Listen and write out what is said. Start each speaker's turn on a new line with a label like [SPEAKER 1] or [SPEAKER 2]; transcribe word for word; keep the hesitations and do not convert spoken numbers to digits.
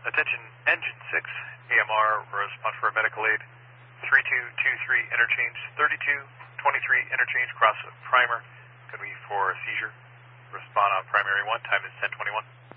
[SPEAKER 1] Attention, engine six, A M R, respond for a medical aid. three two two three interchange, thirty-two twenty-three interchange, cross primer. Could be for a seizure. Respond on primary one, time is ten twenty-one.